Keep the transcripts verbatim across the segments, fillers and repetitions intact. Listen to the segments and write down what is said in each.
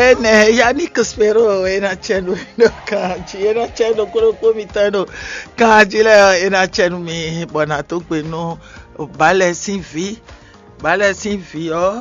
Bene, Yannick spero ina cenu no kanji ina cenu kuro komitano kanji le ina cenu mi bona to pe no bale sinvi bale sinvi o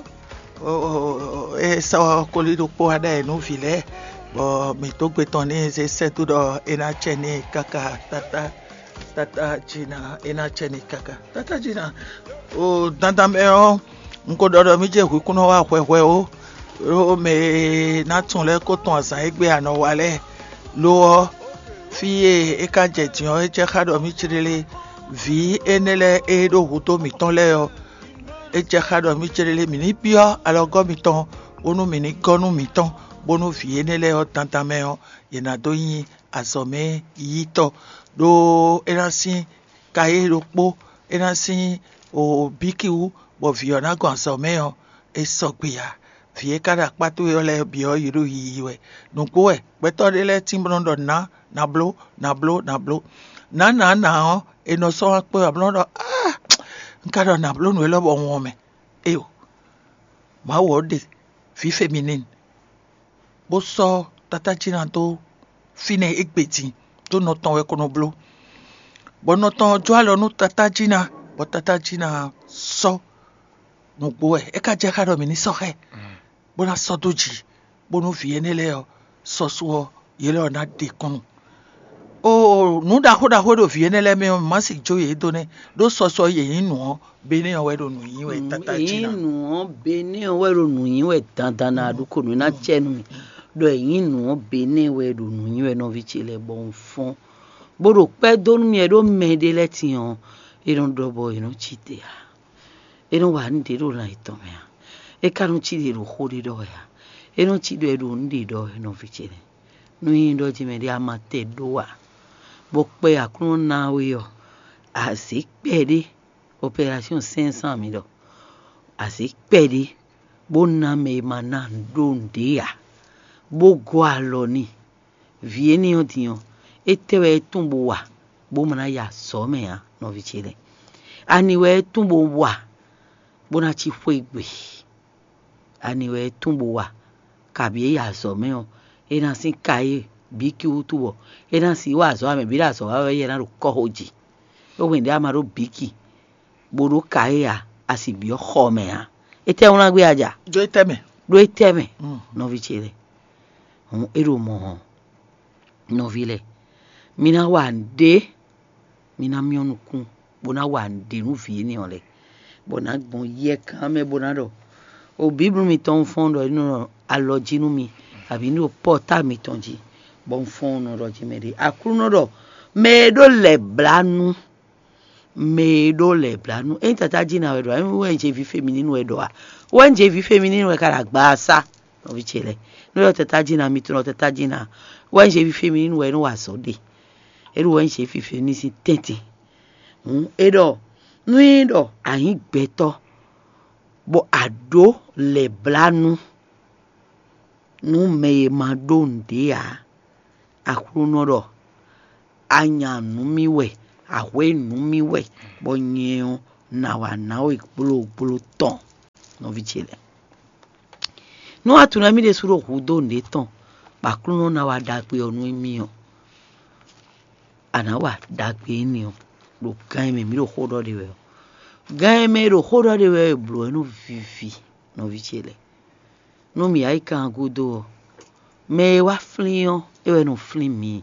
o e so kolido po ada no vile bo mi to pe ton ni se se tu do ina ceni kaka tata tata jina ina ceni kaka tata jina o dandame o nko dodo mi je ku kuno wa hwehwe o o me na tun le ko ton asan egbe ana wale lo fi e ka je ti o je khado mi chirele vi enele e do huto mi ton le o e je khado mi chirele mi ni bio alogo mi ton onu mi ni gonu mi ton bonu vi enele o tantame o yena do yin asome yito do erasin kaye ropo erasin o bikiu bo vi ona go asome o e sogbeya vie kada patu yo le bio yiru yiwe nunko e beto de le timbrondo na na blo na blo na blo na na na o e no so pe ablondo ah nkado na blo no lo bo won me e o ma wo de fi féminine bo so tata jina to fine egbeti to no ton we kono blo bo no ton jo alo nu tata jina bo tata jina so nunko e e ka je kado mi ni so he bona sodoji bono vienele o soso yele na de kon o nu da hoda hodo vienele me masi joye done do soso ye inu bene o wedo nu yin we tata jina inu bene o wedo nu yin we dandan na du ko nu na chenu mi do inu bene wedo nu yin we no vichile bon fon bodo pe do nu mi do mede leti on e don do boy no chite ya e no wa ndi do la ito me e kanu chidi ru khodi do ya e no chido e ru ndi do no vichile no yindo jimedi amate doa bo pe akun na we yo asik pedi opération cinq cent mille asik pedi bo na me mana ndonde ya bo gwalo ni vieni odion etewe tumbo wa bo mana ya so me ya no vichile aniwe tumbo wa bona chi fwegbe aniwe tumbo wa kabie ya so me o ena sin kai biki utubo ena si wa so ame bila so wa ye na ru ko hoji o wende amaro biki boru kai ya asibio khome ya ete una gbe aja do eteme do eteme mm. no vichele on eru mo no vile mina wande mina mionukun bona wande nu vie ni ole bona gbon ye kan me bona do o bible mi ton fondo inu alojinu mi abi ni o porta mi tonji bon fondo ro jimedi akuno do me do le blanu me do le blanu en tata jina we do en je vi féminine we do a wen je vi féminine we kara gba sa no bi chele no tata jina mi tro tata jina wen je vi féminine we no wa so de eru wen je vi féminine si tete um edo nu do ayin gbeto bo ado le blanu nu me ma donde ya akuno do anya nu mi we awe nu mi we bo nyen na wa na o ikpolo ikpolo ton no vichile no atuna mi de suro hu donde ton ba kuno na wa da pe onu mi o ana wa da pe ni o lo kan me mi lo hodo de we gan me lo hodo de we blo no vivi no vichile no mi ai kan gudo me wa flin e we no flin mi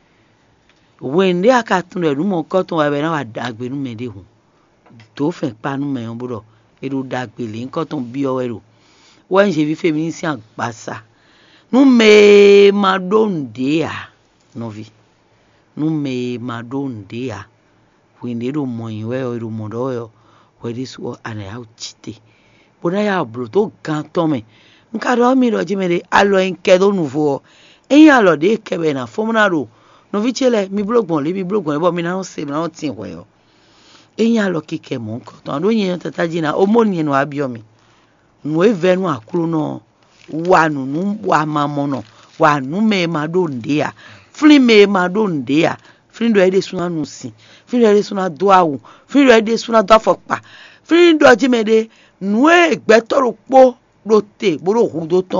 wende akatun re mo ko ton wa be na wa dagbe nu me de hu to fe panu me on bodo e do dagbe le nkan ton bi o ero wen je vi féminine si agbasa nu me madonde ya no vi nu me madonde ya wende do mo yin we o ro mo do yo we dis o ana ya chite bona ya bro to gan ton me nka do mi do jimede alo enke do nouveau en alo de kebe na fomna ro no vichele mi blogbon le mi blogbon e bo mi na no se mi na no tin we yo en alo kike mo nko ton do yin tata jina o mo ni no abio mi no e venu akuru no wa nu nu wa mamo no wa nu me madonde ya fli me madonde ya fli do e de suna nu sin fli do e de suna do awu fli do e de suna do fopa fli do jimede nu e gbe toru po do te boro hu do ton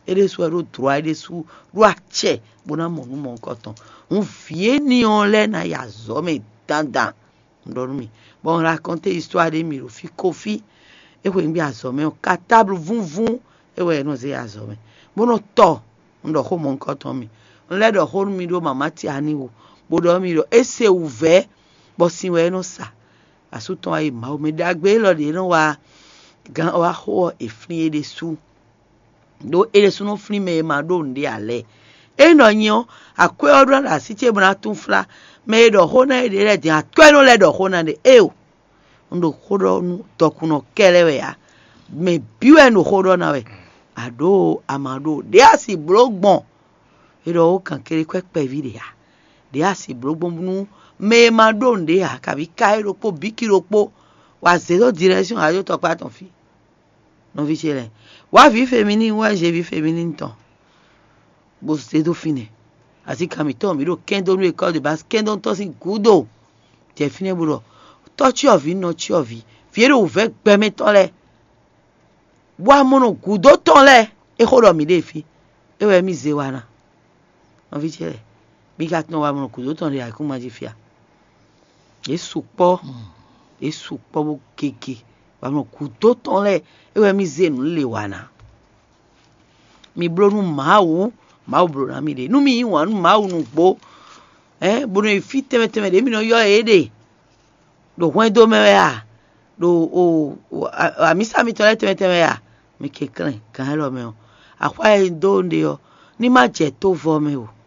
ede su ero droit ede su ro ache bona mo nu mo nkoton un vie ni on le na ya zo me dandan ndorumi bon raconter histoire de mi ro fi kofi e we nbi azo me o ka table vun vun e we no ze azo me bono to ndo ho mo nkoton mi le do ho mi do mama ti ani wo bodo mi do ese uve bo si we no sa asuton ai ma o me dagbe lo de no wa gan wa ho e frin ede su do ede su no frin me ma do ndi ale e no nyo akwe odran da si che bna tun fla me do ho na ede le di akwe no le do ho na de e o ndo khodo nu tokuno kelewe ya me biwe no khodo na we ado amado de asi blogbon e do kan kere kwepe vide ya de asi blogbon nu me ma do nde ya ka bi kai ropo biki ropo wa zero direction ayo to pa ton fi non vi chele wa vie féminine wa j'ai vie féminine ton bo c'est dauphine asi kamito mi do kendo nu école de base kendo to si gudo te fine buro to chi ovi no chi ovi fiere o ve gbe mi ton le wa mono gudo ton le e khodo mi de fi e we mi ze wana non vi chele bi gat no wa mono gudo ton le aku ma ji fia e supo e supo bo keke wa mono gudo ton le e we mi ze nu le wana mi blo nu mawu mawu blo na mi de nu mi wan nu mawu nu gbo eh bono e fi teme teme de mi no yo ede do hwen do me ya do o a mi sa mi tole teme teme ya mi ke kran kan lo me o akwa e do nde yo ni ma je to vo me o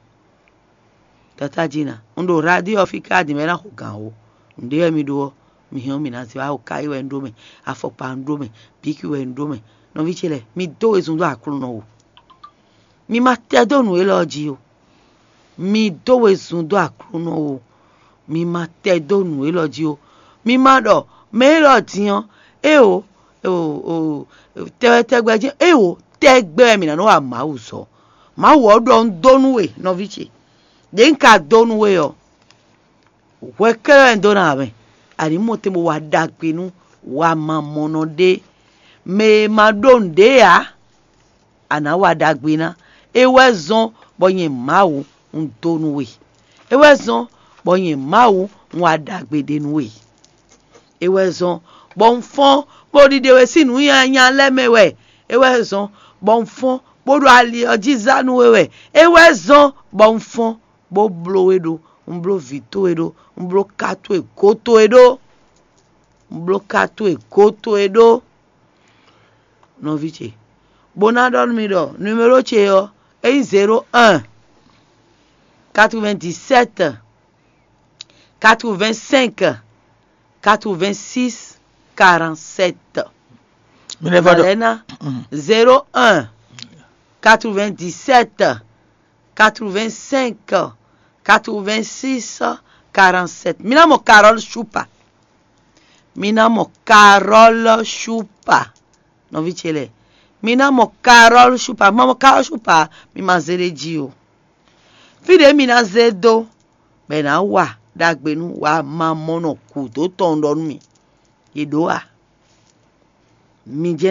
tata jina ndo radio fika di me na ko gan o nde mi do mi ho mi na ti wa o kai we ndo me afopa ndo me biki we ndo me no vi chele mi do ezundo akuru no o mi ma te do nu eloji o mi do ezundo akuru no o mi ma te do nu eloji o mi ma do me lo tiyan e o o te te gbeje e o te gbe mi na no wa ma u so ma wo do ndonu we no vi che de nka donu we o we kere ndo na be ani mo te mo wa dagbe nu wa ma mono de me ma do nde ya ana wa dagbe na e we zon boyin mawu ndonu we e we zon boyin mawu wa dagbe de nu we e we zon bon fon bo di de we sinu yan yan lemewe e we zon bon fon bo do ali ojiza nu wewe e we zon bon fon bo blo edo mblo vito edo mblo kato e koto edo mblo kato e koto edo no viche bonadon mi do numéro che yo e zéro un quatre-vingt-dix-sept quatre-vingt-cinq quatre-vingt-six quarante-sept Malena zéro un quatre-vingt-dix-sept quatre-vingt-cinq quatre-vingt-six quarante-sept mina mo Carole Choupa mina mo Carole Choupa no vichele mina mo Carole Choupa mamo Carole Choupa mi ma zere ji o fide mina zedo be na wa dagbenu wa ma mono ku to ton don mi yedo a mi je